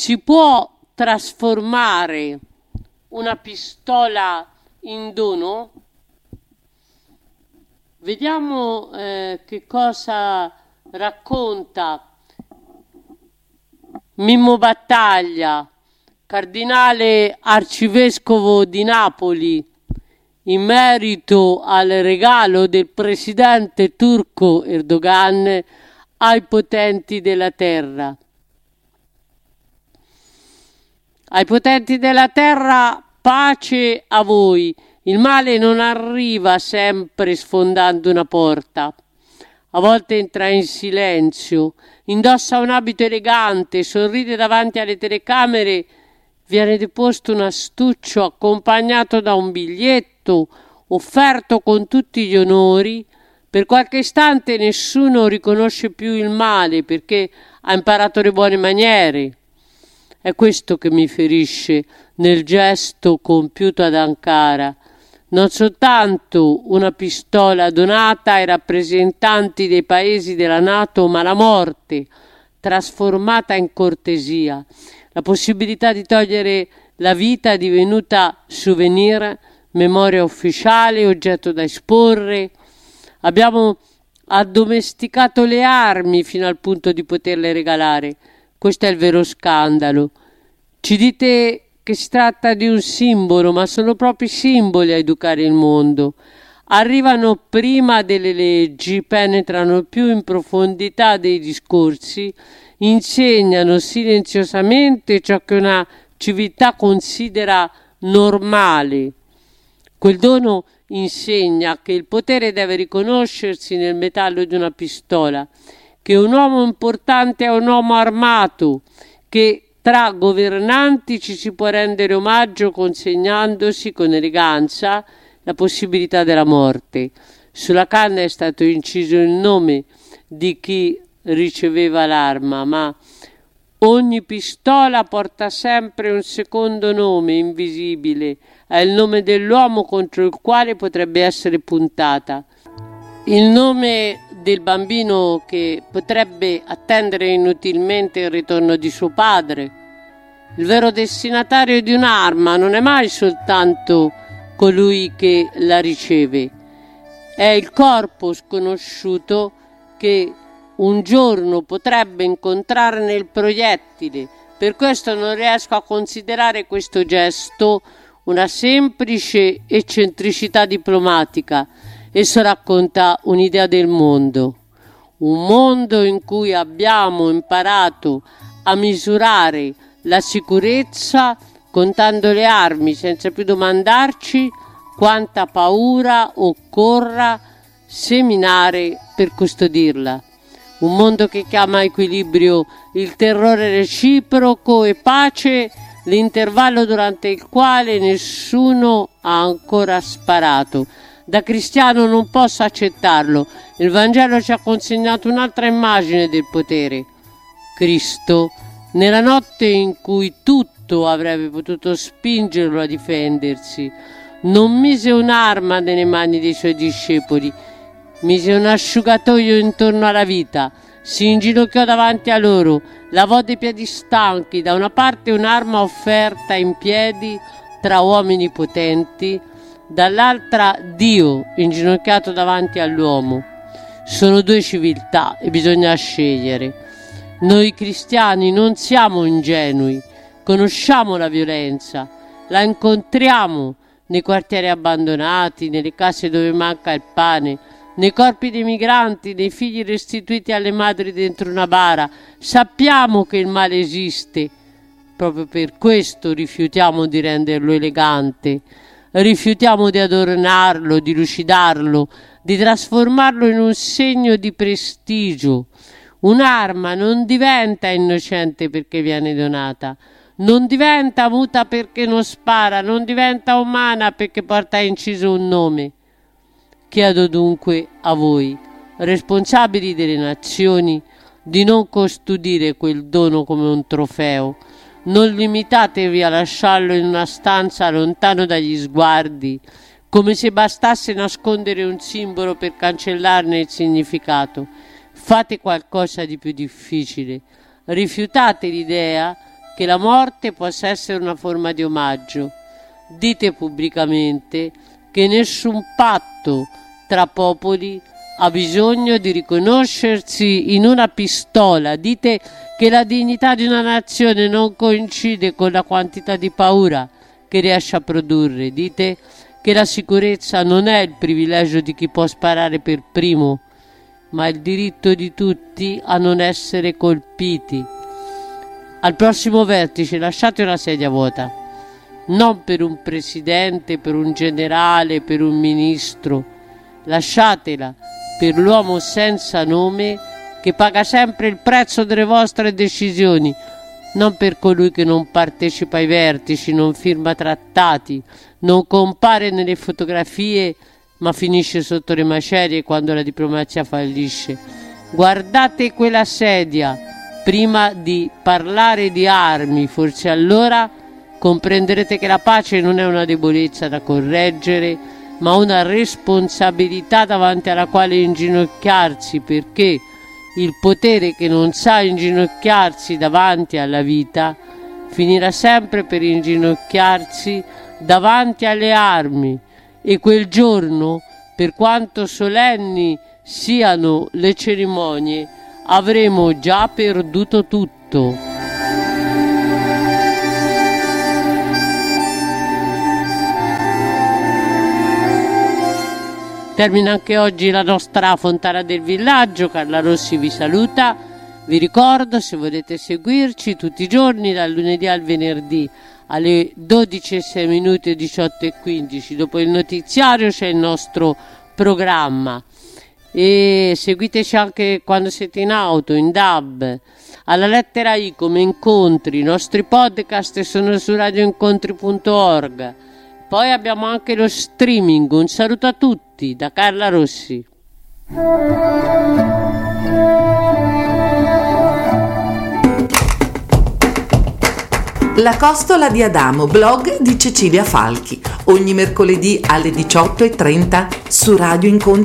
Si può trasformare una pistola in dono? Vediamo che cosa racconta Mimmo Battaglia, cardinale arcivescovo di Napoli, in merito al regalo del presidente turco Erdogan ai potenti della terra. Ai potenti della terra, pace a voi. Il male non arriva sempre sfondando una porta. A volte entra in silenzio, indossa un abito elegante, sorride davanti alle telecamere, viene deposto un astuccio accompagnato da un biglietto offerto con tutti gli onori. Per qualche istante nessuno riconosce più il male perché ha imparato le buone maniere. È questo che mi ferisce nel gesto compiuto ad Ankara. Non soltanto una pistola donata ai rappresentanti dei paesi della NATO, ma la morte trasformata in cortesia. La possibilità di togliere la vita divenuta souvenir, memoria ufficiale, oggetto da esporre. Abbiamo addomesticato le armi fino al punto di poterle regalare. Questo è il vero scandalo. Ci dite che si tratta di un simbolo, ma sono proprio i simboli a educare il mondo. Arrivano prima delle leggi, penetrano più in profondità dei discorsi, insegnano silenziosamente ciò che una civiltà considera normale. Quel dono insegna che il potere deve riconoscersi nel metallo di una pistola, che un uomo importante è un uomo armato, che tra governanti ci si può rendere omaggio consegnandosi con eleganza la possibilità della morte. Sulla canna è stato inciso il nome di chi riceveva l'arma, ma ogni pistola porta sempre un secondo nome invisibile, è il nome dell'uomo contro il quale potrebbe essere puntata. Il nome del bambino che potrebbe attendere inutilmente il ritorno di suo padre. Il vero destinatario di un'arma non è mai soltanto colui che la riceve, è il corpo sconosciuto che un giorno potrebbe incontrarne il proiettile. Per questo non riesco a considerare questo gesto una semplice eccentricità diplomatica. Esso racconta un'idea del mondo, un mondo in cui abbiamo imparato a misurare la sicurezza contando le armi senza più domandarci quanta paura occorra seminare per custodirla. Un mondo che chiama a equilibrio il terrore reciproco e pace l'intervallo durante il quale nessuno ha ancora sparato. Da cristiano non posso accettarlo. Il Vangelo ci ha consegnato un'altra immagine del potere. Cristo, nella notte in cui tutto avrebbe potuto spingerlo a difendersi, non mise un'arma nelle mani dei suoi discepoli, mise un asciugatoio intorno alla vita, si inginocchiò davanti a loro, lavò dei piedi stanchi, da una parte un'arma offerta in piedi tra uomini potenti, dall'altra Dio inginocchiato davanti all'uomo. Sono due civiltà e bisogna scegliere. Noi cristiani non siamo ingenui, conosciamo la violenza, la incontriamo nei quartieri abbandonati, nelle case dove manca il pane, nei corpi dei migranti, nei figli restituiti alle madri dentro una bara. Sappiamo che il male esiste, proprio per questo rifiutiamo di renderlo elegante. Rifiutiamo di adornarlo, di lucidarlo, di trasformarlo in un segno di prestigio. Un'arma non diventa innocente perché viene donata, non diventa muta perché non spara, non diventa umana perché porta inciso un nome. Chiedo dunque a voi, responsabili delle nazioni, di non custodire quel dono come un trofeo. Non limitatevi a lasciarlo in una stanza lontano dagli sguardi, come se bastasse nascondere un simbolo per cancellarne il significato. Fate qualcosa di più difficile. Rifiutate l'idea che la morte possa essere una forma di omaggio. Dite pubblicamente che nessun patto tra popoli ha bisogno di riconoscersi in una pistola. Dite che la dignità di una nazione non coincide con la quantità di paura che riesce a produrre. Dite che la sicurezza non è il privilegio di chi può sparare per primo, ma il diritto di tutti a non essere colpiti. Al prossimo vertice lasciate una sedia vuota, non per un presidente, per un generale, per un ministro. Lasciatela per l'uomo senza nome che paga sempre il prezzo delle vostre decisioni, non per colui che non partecipa ai vertici, non firma trattati, non compare nelle fotografie ma finisce sotto le macerie quando la diplomazia fallisce. Guardate quella sedia prima di parlare di armi, forse allora comprenderete che la pace non è una debolezza da correggere, ma una responsabilità davanti alla quale inginocchiarsi, perché il potere che non sa inginocchiarsi davanti alla vita finirà sempre per inginocchiarsi davanti alle armi, e quel giorno, per quanto solenni siano le cerimonie, avremo già perduto tutto. Termina anche oggi la nostra Fontana del Villaggio. Carla Rossi vi saluta. Vi ricordo, se volete seguirci tutti i giorni dal lunedì al venerdì alle 12:06 e 18:15, dopo il notiziario c'è il nostro programma, e seguiteci anche quando siete in auto, in DAB, alla lettera I come incontri. I nostri podcast sono su radioincontri.org. Poi abbiamo anche lo streaming. Un saluto a tutti da Carla Rossi. La costola di Adamo, blog di Cecilia Falchi, ogni mercoledì alle 18:30 su Radio Incontri.